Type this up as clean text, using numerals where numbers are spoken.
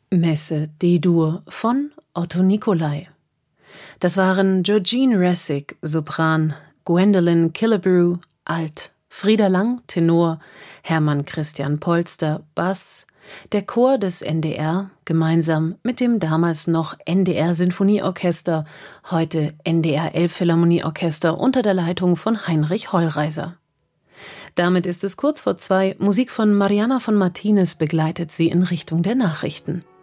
Messe D-Dur von Otto Nicolai. Das waren Georgine Ressig, Sopran, Gwendolyn Killebrew, Alt, Frieda Lang, Tenor, Hermann Christian Polster, Bass, der Chor des NDR, gemeinsam mit dem damals noch NDR-Sinfonieorchester, heute NDR Elbphilharmonieorchester unter der Leitung von Heinrich Hollreiser. Damit ist es kurz vor 2, Musik von Mariana von Martinez begleitet sie in Richtung der Nachrichten.